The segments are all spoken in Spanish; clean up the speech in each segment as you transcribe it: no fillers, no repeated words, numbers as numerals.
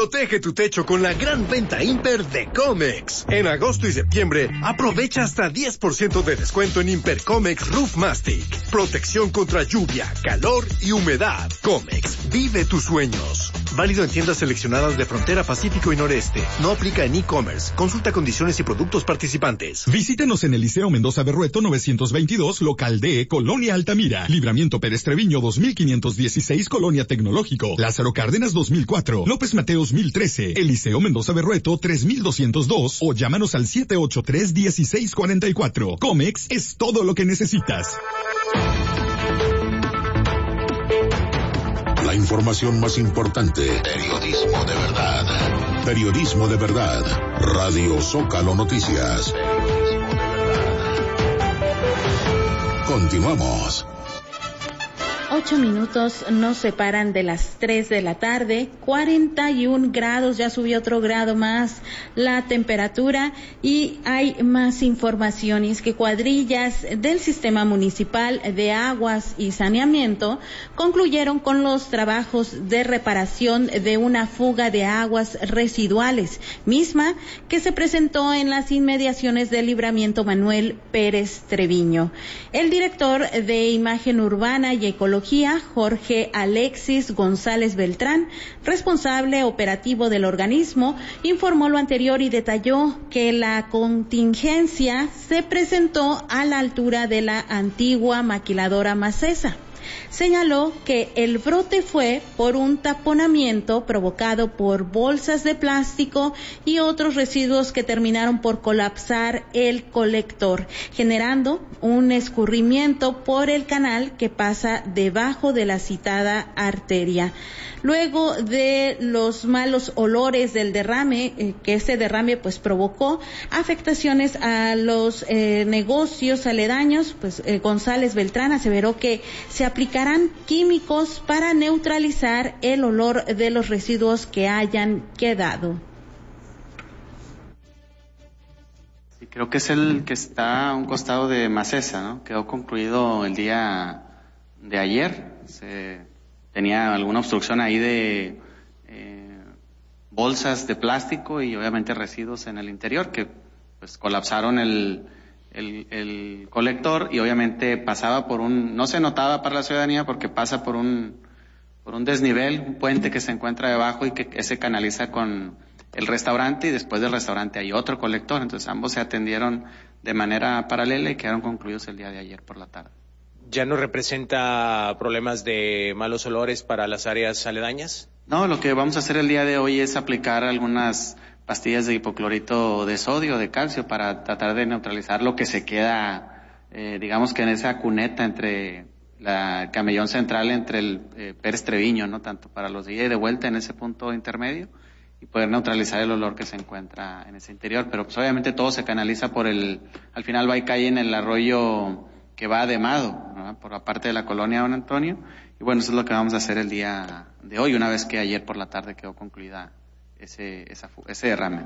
Protege tu techo con la gran venta Imper de Comex. En agosto y septiembre, aprovecha hasta 10% de descuento en Imper Comex Roof Mastic. Protección contra lluvia, calor y humedad. Comex, vive tus sueños. Válido en tiendas seleccionadas de Frontera Pacífico y Noreste. No aplica en e-commerce. Consulta condiciones y productos participantes. Visítenos en el Liceo Mendoza Berrueto 922, local D, Colonia Altamira. Libramiento Pérez Treviño 2516, Colonia Tecnológico. Lázaro Cárdenas 2004. López Mateos 1013. Eliseo Mendoza Berrueto 3202 o llámanos al 783-1644. Comex es todo lo que necesitas. La información más importante. Periodismo de verdad. Periodismo de verdad. Radio Zócalo Noticias. Continuamos. 8 minutos nos separan de las 3 de la tarde, 41 grados, ya subió otro grado más la temperatura y hay más información, y es que cuadrillas del Sistema Municipal de Aguas y Saneamiento concluyeron con los trabajos de reparación de una fuga de aguas residuales, misma que se presentó en las inmediaciones del Libramiento Manuel Pérez Treviño. El director de Imagen Urbana y Ecología, Jorge Alexis González Beltrán, responsable operativo del organismo, informó lo anterior y detalló que la contingencia se presentó a la altura de la antigua maquiladora Macesa. Señaló que el brote fue por un taponamiento provocado por bolsas de plástico y otros residuos que terminaron por colapsar el colector, generando un escurrimiento por el canal que pasa debajo de la citada arteria. Luego de los malos olores del derrame, que ese derrame pues provocó afectaciones a los negocios aledaños, pues González Beltrán aseveró que se aplicarán químicos para neutralizar el olor de los residuos que hayan quedado. Sí, creo que es el que está a un costado de Macesa, ¿no? Quedó concluido el día de ayer. Tenía alguna obstrucción ahí de bolsas de plástico y obviamente residuos en el interior que pues colapsaron el colector y obviamente pasaba por no se notaba para la ciudadanía porque pasa por un desnivel, un puente que se encuentra debajo y que se canaliza con el restaurante, y después del restaurante hay otro colector, entonces ambos se atendieron de manera paralela y quedaron concluidos el día de ayer por la tarde. ¿Ya no representa problemas de malos olores para las áreas aledañas? No, lo que vamos a hacer el día de hoy es aplicar algunas pastillas de hipoclorito de sodio, de calcio, para tratar de neutralizar lo que se queda, digamos que en esa cuneta entre el camellón central, entre el Pérez Treviño, ¿no? Tanto para los de ida y de vuelta en ese punto intermedio, y poder neutralizar el olor que se encuentra en ese interior. Pero pues obviamente todo se canaliza al final va y cae en el arroyo que va a Demado, ¿no? Por la parte de la colonia Don Antonio, y bueno, eso es lo que vamos a hacer el día de hoy, una vez que ayer por la tarde quedó concluida ese derrame.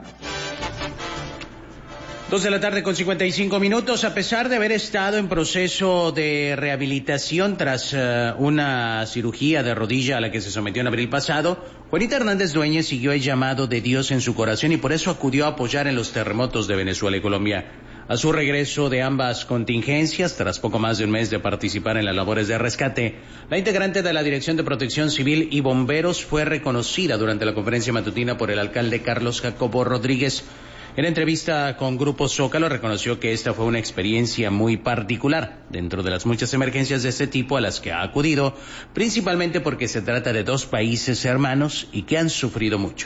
2 de la tarde con 55 minutos. A pesar de haber estado en proceso de rehabilitación tras una cirugía de rodilla a la que se sometió en abril pasado, Juanita Hernández Dueñez siguió el llamado de Dios en su corazón y por eso acudió a apoyar en los terremotos de Venezuela y Colombia. A su regreso de ambas contingencias, tras poco más de un mes de participar en las labores de rescate, la integrante de la Dirección de Protección Civil y Bomberos fue reconocida durante la conferencia matutina por el alcalde Carlos Jacobo Rodríguez. En entrevista con Grupo Zócalo reconoció que esta fue una experiencia muy particular dentro de las muchas emergencias de este tipo a las que ha acudido, principalmente porque se trata de dos países hermanos y que han sufrido mucho.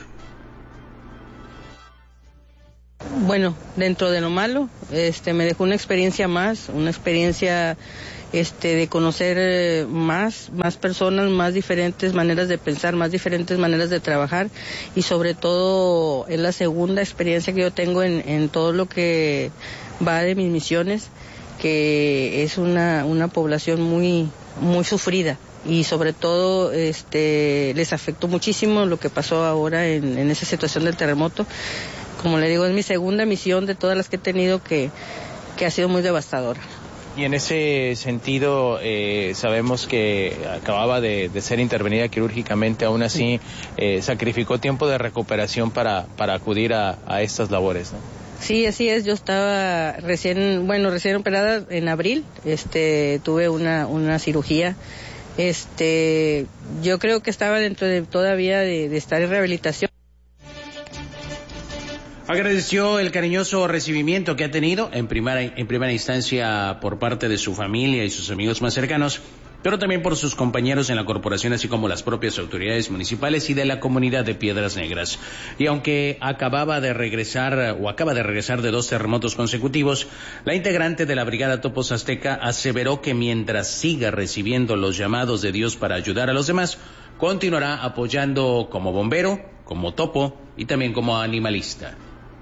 Bueno, dentro de lo malo, me dejó una experiencia más, una experiencia de conocer más personas, más diferentes maneras de pensar, más diferentes maneras de trabajar, y sobre todo es la segunda experiencia que yo tengo en todo lo que va de mis misiones, que es una población muy sufrida. Y sobre todo les afectó muchísimo lo que pasó ahora en esa situación del terremoto. Como le digo, es mi segunda misión de todas las que he tenido que ha sido muy devastadora. Y en ese sentido, sabemos que acababa de ser intervenida quirúrgicamente, aún así sacrificó tiempo de recuperación para acudir a estas labores, ¿no? Sí, así es. Yo estaba recién operada en abril. Tuve una cirugía. Yo creo que estaba dentro de todavía de estar en rehabilitación. Agradeció el cariñoso recibimiento que ha tenido en primera instancia por parte de su familia y sus amigos más cercanos, pero también por sus compañeros en la corporación, así como las propias autoridades municipales y de la comunidad de Piedras Negras. Y aunque acaba de regresar de 2 terremotos consecutivos, la integrante de la Brigada Topos Azteca aseveró que mientras siga recibiendo los llamados de Dios para ayudar a los demás, continuará apoyando como bombero, como topo y también como animalista.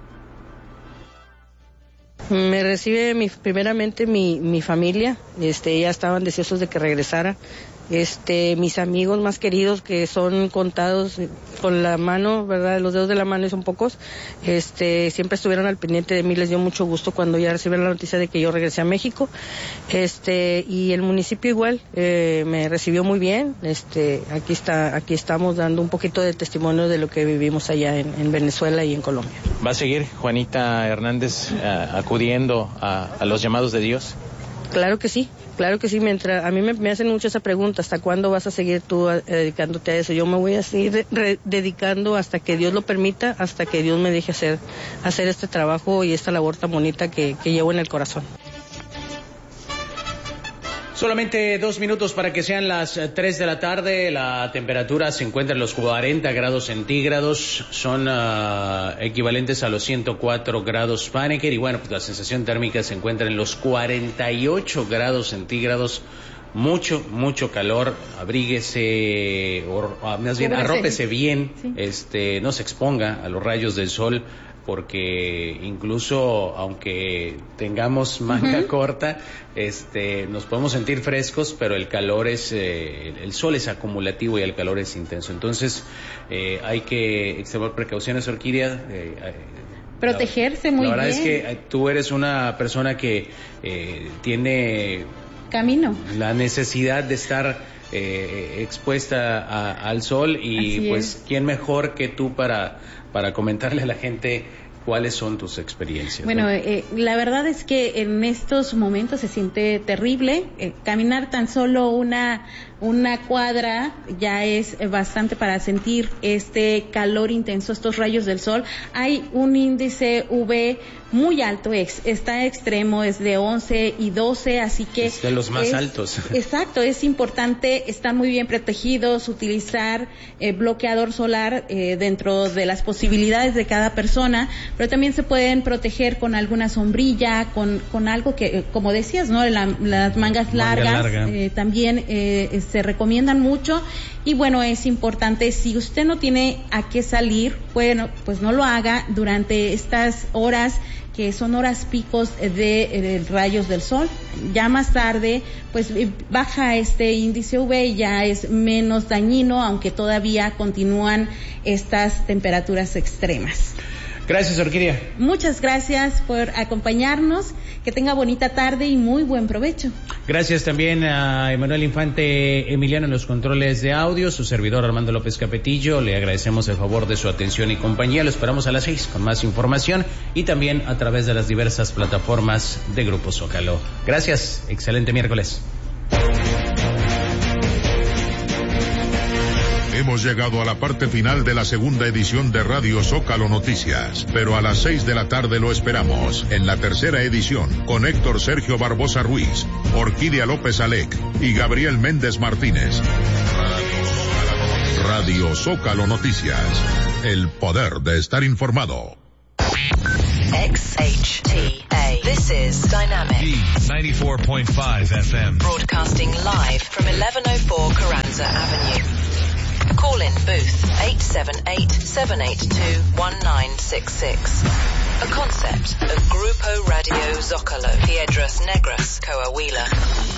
Me recibe primeramente mi familia, ya estaban deseosos de que regresara. Mis amigos más queridos, que son contados con la mano, ¿verdad? Los dedos de la mano y son pocos, siempre estuvieron al pendiente de mí. Les dio mucho gusto cuando ya recibieron la noticia de que yo regresé a México. Y el municipio igual, me recibió muy bien. Aquí estamos dando un poquito de testimonio de lo que vivimos allá en Venezuela y en Colombia. ¿Va a seguir Juanita Hernández acudiendo a los llamados de Dios? Claro que sí. Mientras a mí me hacen mucho esa pregunta, ¿hasta cuándo vas a seguir tú dedicándote a eso? Yo me voy a seguir dedicando hasta que Dios lo permita, hasta que Dios me deje hacer este trabajo y esta labor tan bonita que llevo en el corazón. Solamente 2 minutos para que sean las 3 de la tarde. La temperatura se encuentra en los 40 grados centígrados. Son equivalentes a los 104 grados Fahrenheit. Y bueno, pues la sensación térmica se encuentra en los 48 grados centígrados. Mucho calor. Abríguese, más bien arrópese bien. Sí. No se exponga a los rayos del sol, porque incluso aunque tengamos manga corta, nos podemos sentir frescos, pero el calor el sol es acumulativo y el calor es intenso. Entonces hay que extremar precauciones, Orquídea. Protegerse muy bien. La verdad es que tú eres una persona que tiene la necesidad de estar expuesta al sol, y así pues es. ¿Quién mejor que tú para comentarle a la gente cuáles son tus experiencias? Bueno, la verdad es que en estos momentos se siente terrible. Caminar tan solo una cuadra ya es bastante para sentir este calor intenso, estos rayos del sol. Hay un índice UV muy alto, está extremo, es de 11 y 12, así que es de los más altos. Exacto, es importante estar muy bien protegidos, utilizar bloqueador solar dentro de las posibilidades de cada persona, pero también se pueden proteger con alguna sombrilla, con algo que, como decías, ¿no? Las mangas largas también se recomiendan mucho. Y bueno, es importante, si usted no tiene a qué salir, bueno, pues no lo haga durante estas horas que son horas picos de rayos del sol. Ya más tarde, pues baja este índice UV y ya es menos dañino, aunque todavía continúan estas temperaturas extremas. Gracias, Orquídea. Muchas gracias por acompañarnos. Que tenga bonita tarde y muy buen provecho. Gracias también a Emanuel Infante Emiliano en los controles de audio, su servidor Armando López Capetillo. Le agradecemos el favor de su atención y compañía. Lo esperamos a las 6 con más información y también a través de las diversas plataformas de Grupo Zócalo. Gracias. Excelente miércoles. Hemos llegado a la parte final de la segunda edición de Radio Zócalo Noticias, pero a las 6 de la tarde lo esperamos en la tercera edición con Héctor Sergio Barbosa Ruiz, Orquídea López Alec y Gabriel Méndez Martínez. Radio Zócalo Noticias, el poder de estar informado. XHTA. This is Dynamic. D94.5 FM. Broadcasting live from 1104 Carranza Avenue. Call in booth 878-782-1966. A concept of Grupo Radio Zócalo, Piedras Negras, Coahuila.